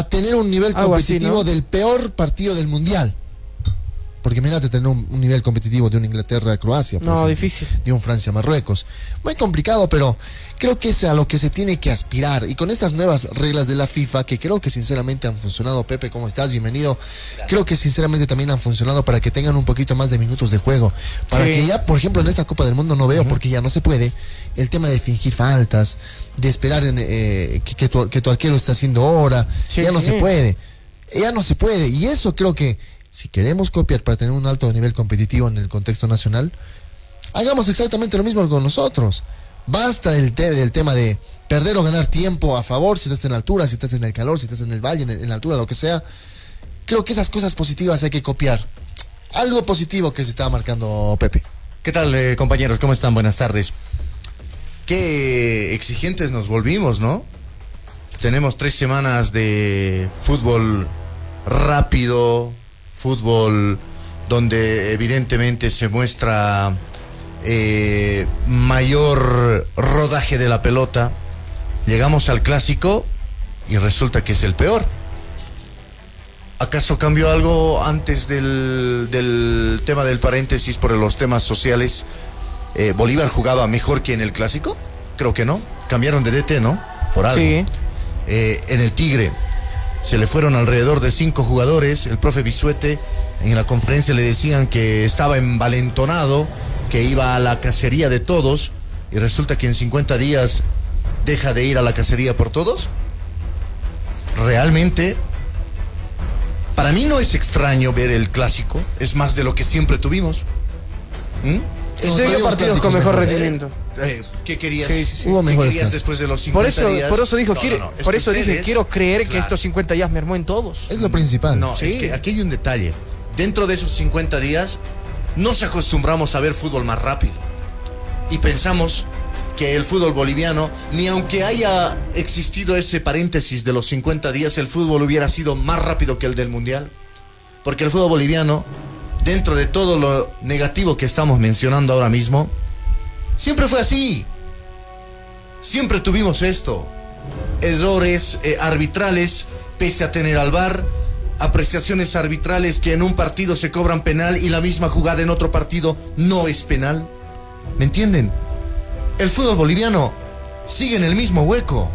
tener un nivel competitivo del peor partido del mundial. Porque imagínate tener un nivel competitivo de una Inglaterra-Croacia, por ejemplo, difícil. De un Francia-Marruecos. Muy complicado, pero creo que es a lo que se tiene que aspirar. Y con estas nuevas reglas de la FIFA, que creo que sinceramente han funcionado. Pepe, ¿cómo estás? Bienvenido. Creo que sinceramente también han funcionado para que tengan un poquito más de minutos de juego. Para que ya, por ejemplo, en esta Copa del Mundo no veo, porque ya no se puede, el tema de fingir faltas, de esperar que tu arquero está haciendo hora. Ya no se puede. Ya no se puede. Y eso creo que, si queremos copiar para tener un alto nivel competitivo en el contexto nacional, hagamos exactamente lo mismo con nosotros. Basta del tema de perder o ganar tiempo a favor, si estás en la altura, si estás en el calor, si estás en el valle, en la altura, lo que sea. Creo que esas cosas positivas hay que copiar. Algo positivo que se estaba marcando Pepe. ¿Qué tal, compañeros? ¿Cómo están? Buenas tardes. Qué exigentes nos volvimos, ¿no? Tenemos 3 semanas de fútbol rápido, fútbol donde evidentemente se muestra mayor rodaje de la pelota. Llegamos al clásico y resulta que es el peor. ¿Acaso cambió algo antes del tema del paréntesis por los temas sociales? ¿Bolívar jugaba mejor que en el clásico? Creo que no. Cambiaron de DT, ¿no? Por algo. Sí. En el Tigre se le fueron alrededor de 5 jugadores. El profe Bisuete en la conferencia le decían que estaba envalentonado, que iba a la cacería de todos, y resulta que en 50 días deja de ir a la cacería por todos. Realmente, para mí no es extraño ver el clásico, es más de lo que siempre tuvimos. Sí, partidos con mejor rendimiento. ¿Qué querías? Hubo ¿Qué mejores querías después de los 50 días? Por eso dijo, por eso dije, quiero creer que estos 50 días mermó en todos. Es lo principal. No, es que aquí hay un detalle. Dentro de esos 50 días, nos acostumbramos a ver fútbol más rápido. Y pensamos que el fútbol boliviano, ni aunque haya existido ese paréntesis de los 50 días, el fútbol hubiera sido más rápido que el del Mundial. Porque el fútbol boliviano, dentro de todo lo negativo que estamos mencionando ahora mismo, siempre fue así. Siempre tuvimos esto. Errores arbitrales, pese a tener al VAR, apreciaciones arbitrales que en un partido se cobran penal y la misma jugada en otro partido no es penal. ¿Me entienden? El fútbol boliviano sigue en el mismo hueco.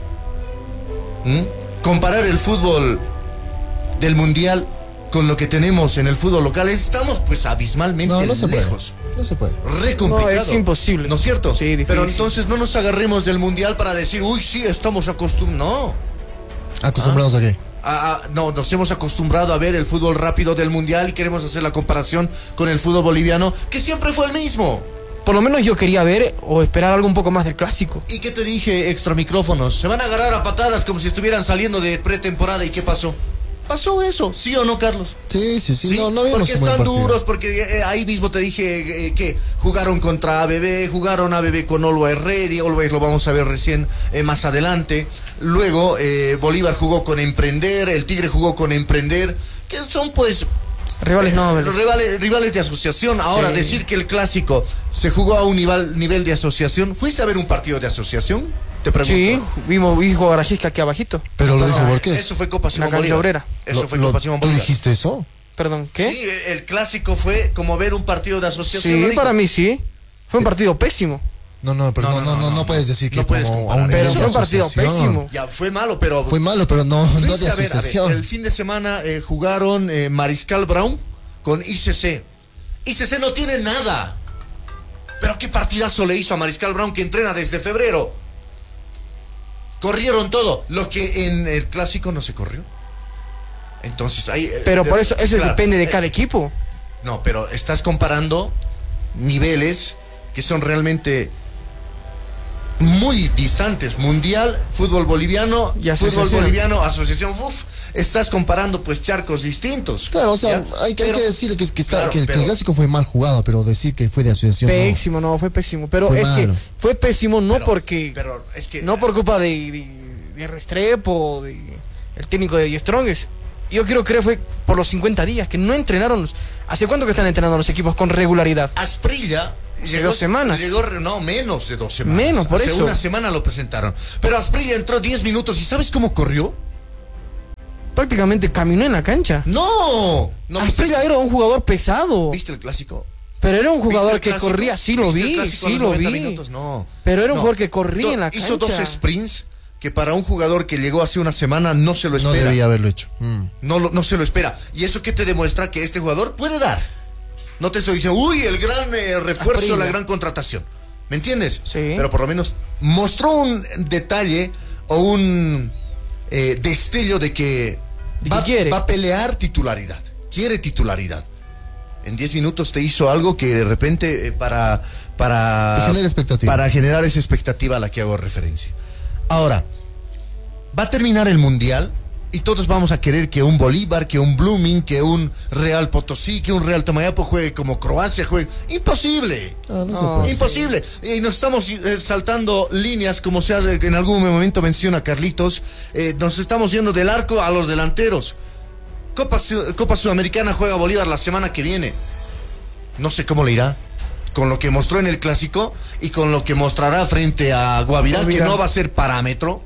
Comparar el fútbol del Mundial con lo que tenemos en el fútbol local, estamos pues abismalmente lejos. No se puede. Re complicado. No, es imposible. ¿No es cierto? Sí, difícil. Pero entonces no nos agarremos del Mundial para decir, uy, sí, estamos acostumbrados. No. ¿Acostumbrados a qué? No, nos hemos acostumbrado a ver el fútbol rápido del Mundial y queremos hacer la comparación con el fútbol boliviano, que siempre fue el mismo. Por lo menos yo quería ver o esperar algo un poco más del clásico. ¿Y qué te dije, extra micrófonos? Se van a agarrar a patadas como si estuvieran saliendo de pretemporada. ¿Y qué pasó? ¿Pasó eso? ¿Sí o no, Carlos? Sí. No vimos porque un buen están partido. duros, porque ahí mismo te dije que jugaron contra ABB, jugaron ABB con Always Ready, Always lo vamos a ver recién más adelante. Luego Bolívar jugó con Emprender, el Tigre jugó con Emprender, que son pues Rivales nobles. Rivales de asociación. Ahora, decir que el clásico se jugó a un nivel de asociación. ¿Fuiste a ver un partido de asociación? Te pregunto. Sí, vimos Garajisca aquí abajito. Pero lo dijo por qué. Eso fue Copa Simón La cancha Bolívar. obrera. Eso fue Copa Simón ¿Tú Bolívar. dijiste eso? Perdón, ¿qué? Sí, el clásico fue como ver un partido de asociación. Sí, ¿no dijo? para mí sí. Fue un partido pésimo. No, pero no puedes decir que no puedes como a comparar. un Pero nivel de fue un partido asociación. pésimo. Ya, fue malo, pero... Fue malo, pero no de Fuiste a ver, asociación. el fin de semana jugaron Mariscal Brown con ICC. ICC no tiene nada. Pero qué partidazo le hizo a Mariscal Brown, que entrena desde febrero. Corrieron todo. Lo que en el clásico no se corrió. Entonces ahí... Pero por eso claro, depende de cada equipo. No, pero estás comparando niveles que son realmente muy distantes. Mundial, fútbol boliviano, Y asociación. asociación. Estás comparando pues charcos distintos. Claro, o sea, ¿ya? hay que decir que el pero- clásico fue mal jugado, pero decir que fue de asociación. Pésimo, no, fue pésimo. Pero Fue es malo. que fue pésimo no Pero- porque... pero es que- no por culpa de Restrepo, de el técnico de Die Strongest. Yo quiero creer fue por los 50 días, que no entrenaron. ¿Hace cuánto que están entrenando los equipos con regularidad? Asprilla Hace 2 semanas. No, menos de 2 semanas. Menos, por Hace eso. una semana lo presentaron. Pero Asprilla entró 10 minutos y ¿sabes cómo corrió? prácticamente caminó en la cancha. No, no. Asprilla era un jugador pesado. ¿Viste el clásico? Pero era un jugador ¿Viste que el clásico? corría, sí lo ¿Viste el vi, clásico a sí los lo 90 vi. minutos? No. Pero era un No. jugador que corría en la cancha. Hizo 2 sprints que para un jugador que llegó hace una semana no se lo No espera. debía haberlo hecho. No se lo espera. ¿Y eso qué te demuestra? Que este jugador puede dar. No te estoy diciendo, uy, el gran refuerzo, Asprilla. la gran contratación. ¿Me entiendes? Sí. Pero por lo menos mostró un detalle o un destello de que De que quiere. va a pelear titularidad. Quiere titularidad. En 10 minutos te hizo algo que de repente Te genera expectativa. para generar esa expectativa a la que hago referencia. Ahora, va a terminar el Mundial y todos vamos a querer que un Bolívar, que un Blooming, que un Real Potosí, que un Real Tomayapo juegue como Croacia juegue. ¡Imposible! No se No, puede. Imposible. Y nos estamos saltando líneas, como se hace, que en algún momento menciona Carlitos. Nos estamos yendo del arco a los delanteros. Copa Sudamericana juega Bolívar la semana que viene. No sé cómo le irá. Con lo que mostró en el Clásico y con lo que mostrará frente a Guavirá, que Guavirá. no va a ser parámetro.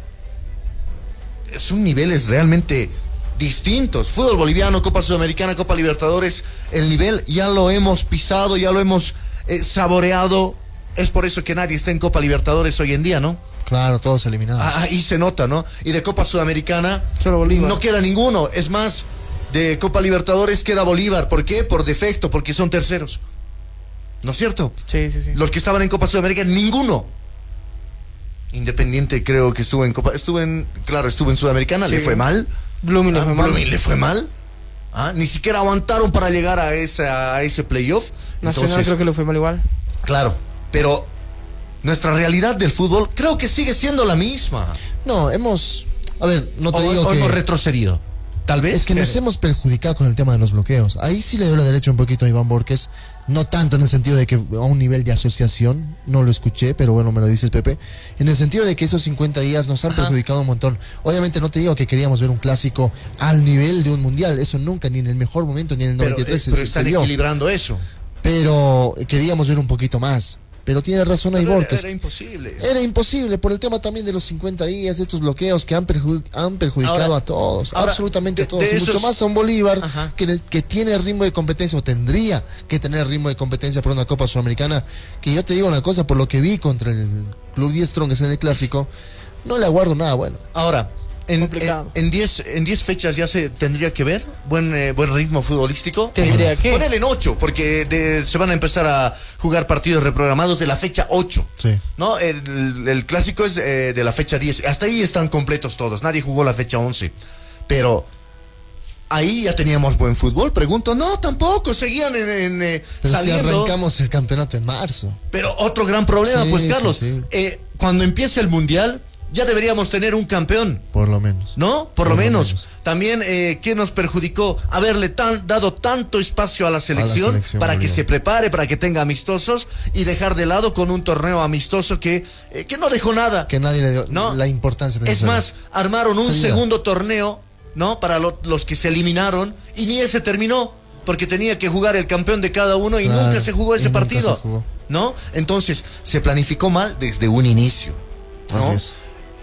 Son niveles realmente distintos. Fútbol boliviano, Copa Sudamericana, Copa Libertadores, el nivel ya lo hemos pisado, ya lo hemos saboreado. Es por eso que nadie está en Copa Libertadores hoy en día, ¿no? Claro, todos eliminados. Ahí se nota, ¿no? Y de Copa Sudamericana Solo Bolívar. no queda ninguno. Es más, de Copa Libertadores queda Bolívar. ¿Por qué? Por defecto, porque son terceros. ¿No es cierto? Sí, sí, sí. Los que estaban en Copa Sudamericana, ninguno. Independiente creo que estuvo en Copa, estuvo en Sudamericana, Sí. le fue mal. Blooming le fue mal. Blooming le fue mal. Ni siquiera aguantaron para llegar a ese playoff. Nacional Entonces, creo que le fue mal igual. claro, pero nuestra realidad del fútbol creo que sigue siendo la misma. No, a ver, no te digo o que... hemos retrocedido. Tal vez. Es que nos hemos perjudicado con el tema de los bloqueos. Ahí sí le doy la derecha un poquito a Iván Borges. No tanto en el sentido de que a un nivel de asociación, no lo escuché, pero bueno, me lo dices, Pepe. En el sentido de que esos 50 días nos han Ajá. perjudicado un montón. Obviamente no te digo que queríamos ver un clásico al nivel de un mundial. Eso nunca, ni en el mejor momento, ni en el pero, 93 pero se están vio. equilibrando eso. Pero queríamos ver un poquito más. Pero tiene razón ahí Pero Borges. era imposible. Era imposible por el tema también de los 50 días, de estos bloqueos que han perjudicado Ahora- a todos, ahora, absolutamente a de todos. Y esos- mucho más a un Bolívar Ajá. que tiene ritmo de competencia, o tendría que tener ritmo de competencia por una Copa Sudamericana. Que yo te digo una cosa, por lo que vi contra el Club 10 Strongest en el Clásico, no le aguardo nada bueno. Ahora, Complicado. en 10 fechas ya se tendría que ver buen ritmo futbolístico. Tendría que. Ponele en 8, porque se van a empezar a jugar partidos reprogramados de la fecha 8. Sí. ¿No? El clásico es de la fecha 10. Hasta ahí están completos todos. Nadie jugó la fecha 11. Pero ahí ya teníamos buen fútbol. Pregunto, no, tampoco. Seguían Pero si saliendo. arrancamos el campeonato en marzo. Pero otro gran problema, Sí, pues sí, Carlos. sí. Cuando empiece el Mundial, ya deberíamos tener un campeón. Por lo menos. ¿No? Por lo menos. También, ¿qué nos perjudicó? Haberle dado tanto espacio a la selección, selección para que boliviana. se prepare, para que tenga amistosos y dejar de lado con un torneo amistoso que no dejó nada. Que nadie le dio No. la importancia Es necesaria. más, armaron un Seguida. segundo torneo, ¿no? Para los que se eliminaron y ni ese terminó. Porque tenía que jugar el campeón de cada uno y Claro, nunca se jugó y ese nunca partido. se jugó. ¿No? Entonces, se planificó mal desde un inicio. ¿no? Así es.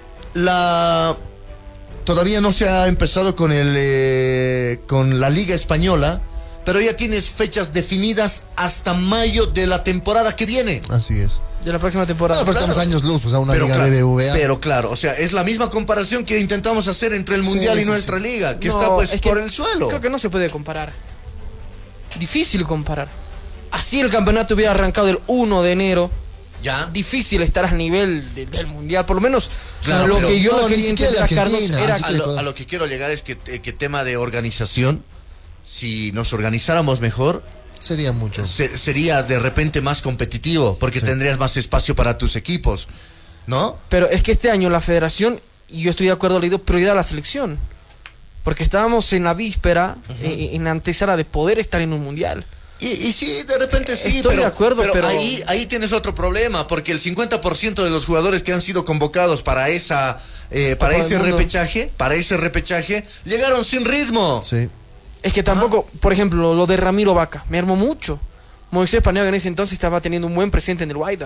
Todavía no se ha empezado con con la Liga Española, pero ya tienes fechas definidas hasta mayo de la temporada que viene. Así es. De la próxima temporada. No, pero estamos claro. años luz, pues a una Pero Liga claro, BBVA. pero claro, o sea, es la misma comparación que intentamos hacer entre el Mundial y sí, nuestra sí. liga, que No, está pues es que por el suelo. Creo que no se puede comparar. Difícil comparar. Así el campeonato hubiera arrancado el 1 de enero. Ya. Difícil estar a nivel del mundial. Por lo menos Claro, lo pero que yo no, lo ni quería siquiera entender a la Carlos Argentina, era así que A lo que quiero llegar es que tema de organización, si nos organizáramos mejor, Sería mucho. sería de repente más competitivo, porque Sí. tendrías más espacio para tus equipos, ¿no? Pero es que este año la federación, y yo estoy de acuerdo, le dio prioridad a la selección. Porque estábamos en la víspera, en la antesala de poder estar en un mundial. Y sí, de repente sí, Estoy de acuerdo, pero- ahí tienes otro problema, porque el 50% de los jugadores que han sido convocados para Copa del ese repechaje, llegaron sin ritmo. Sí. Es que tampoco, por ejemplo, lo de Ramiro Vaca, me armó mucho. Moisés Paniagua en ese entonces estaba teniendo un buen presente en el Wydad.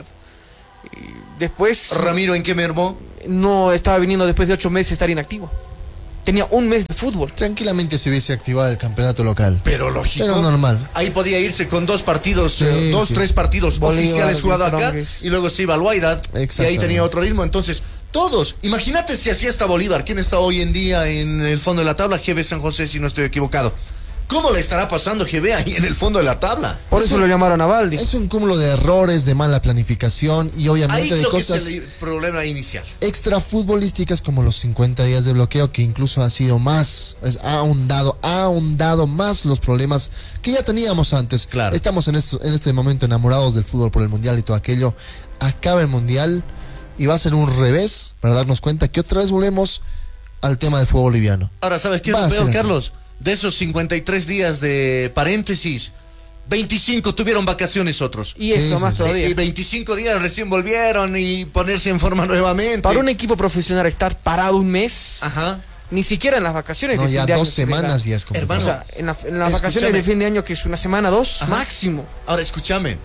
Y después Ramiro, ¿en qué mermó? no estaba viniendo después de 8 meses estar inactivo. tenía un mes de fútbol. Tranquilamente se hubiese activado el campeonato local. Pero lógico. Pero normal. Ahí podía irse con 2 partidos, Sí, sí. 3 partidos Bolívar, oficiales jugados acá, Grandes. y luego se iba al Wydad, y ahí Exactamente. tenía otro ritmo. Entonces, todos, imagínate si así está Bolívar. ¿Quién está hoy en día en el fondo de la tabla? GB San José, si no estoy equivocado. ¿Cómo le estará pasando GB ahí en el fondo de la tabla? Por eso lo llamaron a Baldi. Es un cúmulo de errores, de mala planificación y Ahí obviamente de creo que cosas es el problema inicial. extra futbolísticas como los 50 días de bloqueo, que incluso ha sido más, ha ahondado más los problemas que ya teníamos antes. Claro. Estamos en este momento enamorados del fútbol por el mundial y todo aquello. Acaba el mundial y va a ser un revés para darnos cuenta que otra vez volvemos al tema del fútbol boliviano. Ahora, ¿sabes qué es Va lo a ser peor, así. Carlos? De esos 53 días de paréntesis, 25 tuvieron vacaciones otros. Y eso Sí, más sí, sí. todavía. Y 25 días recién volvieron y ponerse en forma nuevamente. Para un equipo profesional estar parado un mes, Ajá. ni siquiera en las vacaciones No, de fin ya de año 2 se venga. semanas ya es complicado. O sea, en las vacaciones de fin de año, que es una semana, 2, Ajá. máximo. Ahora, escúchame.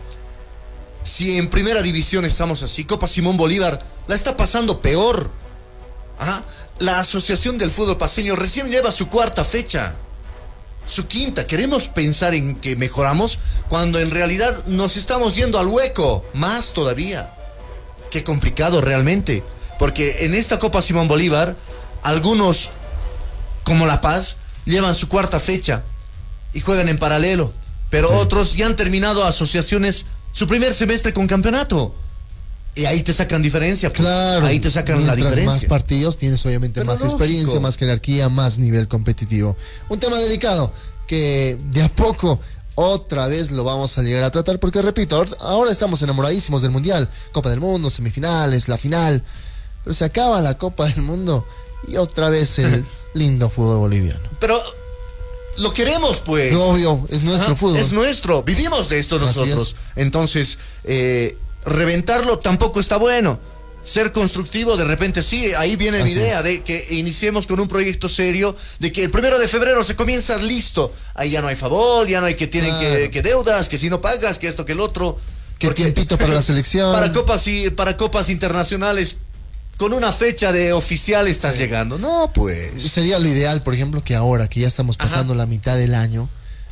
Si en primera división estamos así, Copa Simón Bolívar la está pasando peor. Ajá. La Asociación del Fútbol Paceño recién lleva su 4ª fecha. Su 5ª. Queremos pensar en que mejoramos cuando en realidad nos estamos yendo al hueco. Más todavía. Qué complicado realmente. Porque en esta Copa Simón Bolívar, algunos, como La Paz, llevan su 4ª fecha y juegan en paralelo. Pero Sí. otros ya han terminado asociaciones su primer semestre con campeonato. Y ahí te sacan diferencia. Pues. Claro, Ahí te sacan la mientras diferencia. más partidos tienes obviamente Pero más lógico. experiencia, más jerarquía, más nivel competitivo. Un tema delicado que de a poco otra vez lo vamos a llegar a tratar porque repito, ahora estamos enamoradísimos del Mundial, Copa del Mundo, semifinales, la final, pero se acaba la Copa del Mundo y otra vez el lindo fútbol boliviano. Pero lo queremos, pues. Obvio, es nuestro Ajá, fútbol. Es nuestro. Vivimos de esto Así nosotros. Entonces, reventarlo tampoco está bueno. Ser constructivo, de repente sí, ahí viene mi Así idea es. de que iniciemos con un proyecto serio, de que el 1 de febrero se comienza listo. Ahí ya no hay favor, ya no hay que tienen Claro. que deudas, que si no pagas, que esto, que el otro. Que Porque- tiempito para la selección. para copas internacionales, con una fecha de oficial estás llegando. No, pues. Sería lo ideal, por ejemplo, que ahora que ya estamos pasando la mitad del año,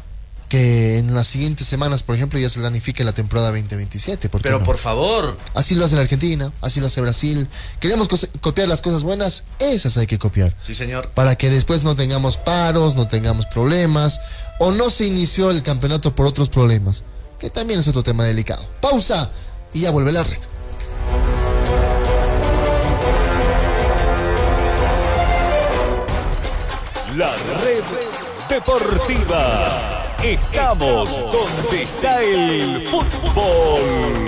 que en las siguientes semanas, por ejemplo, ya se planifique la temporada 2027. ¿Por qué Pero no? por favor. Así lo hace la Argentina, así lo hace Brasil. Queremos copiar las cosas buenas, esas hay que copiar. Sí, señor. Para que después no tengamos paros, no tengamos problemas, o no se inició el campeonato por otros problemas, que también es otro tema delicado. Pausa y ya vuelve la red. La red deportiva. Estamos donde está el fútbol.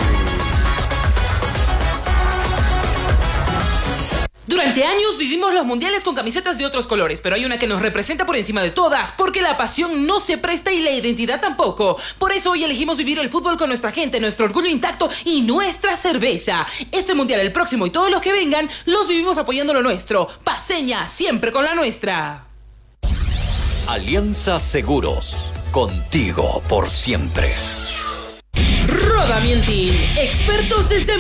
Durante años vivimos los mundiales con camisetas de otros colores, pero hay una que nos representa por encima de todas, porque la pasión no se presta y la identidad tampoco. Por eso hoy elegimos vivir el fútbol con nuestra gente, nuestro orgullo intacto y nuestra cerveza. Este mundial, el próximo y todos los que vengan, los vivimos apoyando lo nuestro. Paceña, siempre con la nuestra. Alianza Seguros. Contigo por siempre. Roda Mientin, expertos desde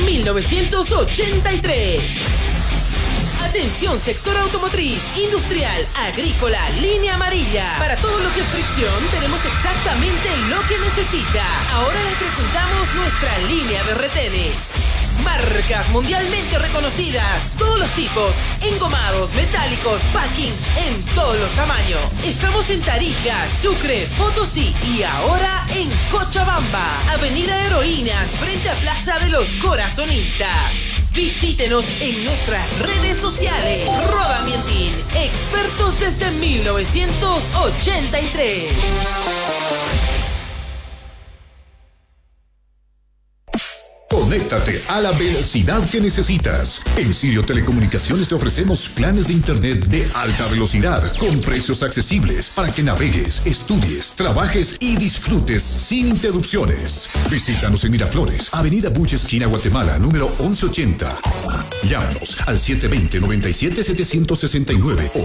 1983. Atención, sector automotriz, industrial, agrícola, línea amarilla. Para todo lo que es fricción, tenemos exactamente lo que necesita. Ahora les presentamos nuestra línea de retenes. Marcas mundialmente reconocidas, todos los tipos, engomados, metálicos, packings, en todos los tamaños. Estamos en Tarija, Sucre, Potosí y ahora en Cochabamba. Avenida Heroínas, frente a Plaza de los Corazonistas. Visítenos en nuestras redes sociales. Roda Mientin, expertos desde 1983. Conéctate a la velocidad que necesitas. En Sirio Telecomunicaciones te ofrecemos planes de internet de alta velocidad con precios accesibles para que navegues, estudies, trabajes y disfrutes sin interrupciones. Visítanos en Miraflores, Avenida Buche, esquina Guatemala, número 1180. Llámanos al 720-97-769 o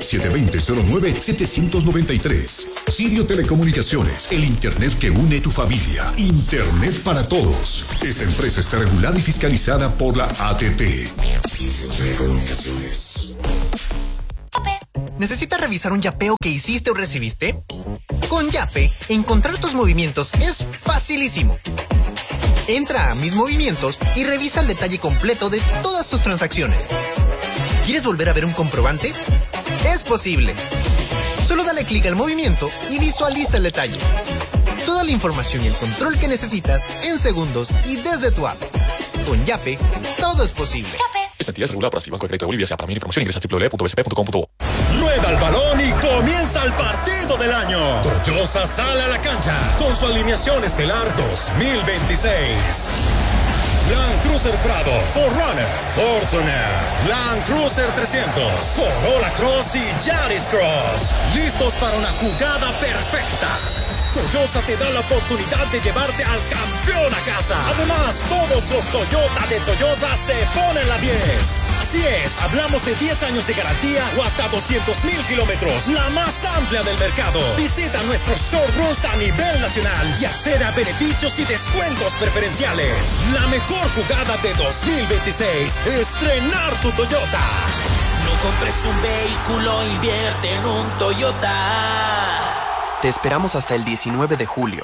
720-09-793. Sirio Telecomunicaciones, el internet que une tu familia. Internet para todos. Esta empresa está regulada y fiscalizada por la ATT. Sirio Telecomunicaciones. ¿Necesitas revisar un yapeo que hiciste o recibiste? Con Yape, encontrar tus movimientos es facilísimo. Entra a Mis Movimientos y revisa el detalle completo de todas tus transacciones. ¿Quieres volver a ver un comprobante? Es posible. Solo dale clic al movimiento y visualiza el detalle. Toda la información y el control que necesitas en segundos y desde tu app. Con Yape, todo es posible. Esta entidad es regulada por Banco de Crédito de Bolivia. Para mayor información ingresa a www.bsp.com.bo. Rueda el balón y comienza el partido del año. Toyosa sale a la cancha con su alineación estelar 2026. Land Cruiser Prado, 4Runner, Fortuner, Land Cruiser 300, Corolla Cross y Yaris Cross. Listos para una jugada perfecta. Toyosa te da la oportunidad de llevarte al campeón a casa. Además, todos los Toyota de Toyosa se ponen la 10. Así es, hablamos de 10 años de garantía o hasta 200,000 kilómetros, la más amplia del mercado. Visita nuestros showrooms a nivel nacional y accede a beneficios y descuentos preferenciales. La mejor jugada de 2026, estrenar tu Toyota. No compres un vehículo, invierte en un Toyota. Te esperamos hasta el 19 de julio.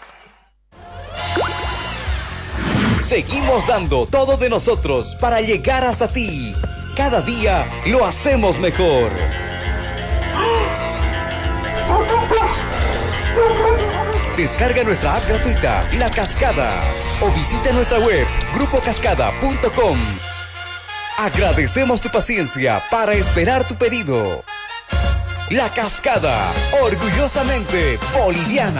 Seguimos dando todo de nosotros para llegar hasta ti. Cada día lo hacemos mejor. Descarga nuestra app gratuita, La Cascada, o visita nuestra web, grupocascada.com. Agradecemos tu paciencia para esperar tu pedido. La Cascada, orgullosamente boliviana.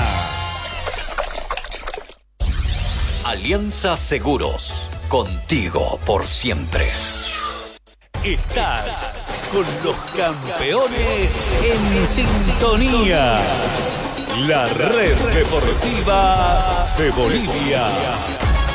Alianza Seguros, contigo por siempre. Estás con los campeones en sintonía. La red deportiva de Bolivia.